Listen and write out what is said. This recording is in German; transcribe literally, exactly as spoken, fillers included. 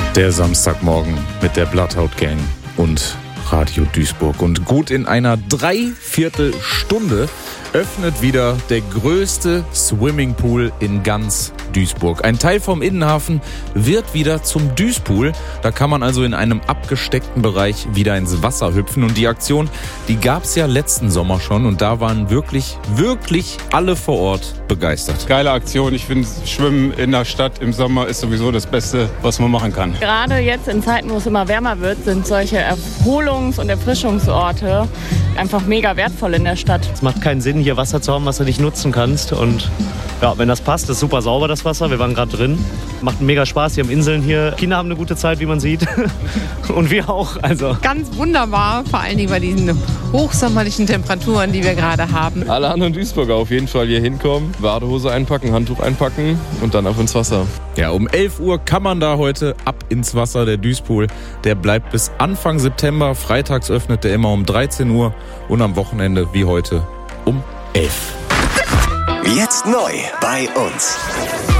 Der Samstagmorgen mit der Bloodhound Gang und Radio Duisburg. Und gut in einer Dreiviertelstunde öffnet wieder der größte Swimmingpool in ganz Duisburg. Ein Teil vom Innenhafen wird wieder zum Duispool. Da kann man also in einem abgesteckten Bereich wieder ins Wasser hüpfen. Und die Aktion, die gab es ja letzten Sommer schon. Und da waren wirklich, wirklich alle vor Ort begeistert. Geile Aktion. Ich finde, Schwimmen in der Stadt im Sommer ist sowieso das Beste, was man machen kann. Gerade jetzt in Zeiten, wo es immer wärmer wird, sind solche Erholungs- und Erfrischungsorte einfach mega wertvoll in der Stadt. Es macht keinen Sinn, hier Wasser zu haben, was du nicht nutzen kannst. Und ja, wenn das passt, ist super sauber, das Wasser. Wir waren gerade drin. Macht mega Spaß. Die haben Inseln hier. Kinder haben eine gute Zeit, wie man sieht. Und wir auch. Also ganz wunderbar, vor allen Dingen bei diesen hochsommerlichen Temperaturen, die wir gerade haben. Alle anderen Duisburger auf jeden Fall hier hinkommen, Badehose einpacken, Handtuch einpacken und dann ab ins Wasser. Ja, um elf Uhr kann man da heute ab ins Wasser. Der Duispool, der bleibt bis Anfang September. Freitags öffnet der immer um dreizehn Uhr und am Wochenende wie heute um elf. Jetzt neu bei uns.